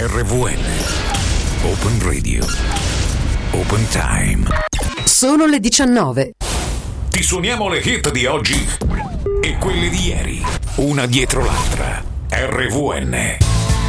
RVN Open Radio Open Time. Sono le 19. Ti suoniamo le hit di oggi e quelle di ieri, una dietro l'altra. RVN